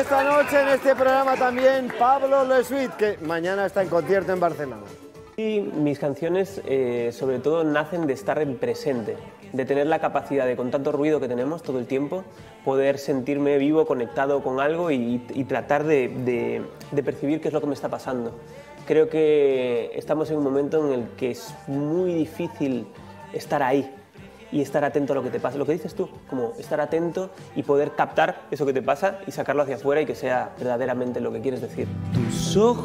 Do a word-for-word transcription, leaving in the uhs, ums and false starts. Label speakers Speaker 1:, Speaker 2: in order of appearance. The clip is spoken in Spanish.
Speaker 1: esta noche en este programa también Pablo Lesuit, que mañana está en concierto en Barcelona.
Speaker 2: Y mis canciones eh, sobre todo nacen de estar en presente, de tener la capacidad de, con tanto ruido que tenemos todo el tiempo, poder sentirme vivo, conectado con algo y, y tratar de, de, de percibir qué es lo que me está pasando. Creo que estamos en un momento en el que es muy difícil estar ahí y estar atento a lo que te pasa, lo que dices tú, como estar atento y poder captar eso que te pasa y sacarlo hacia afuera y que sea verdaderamente lo que quieres decir.
Speaker 3: Tus ojos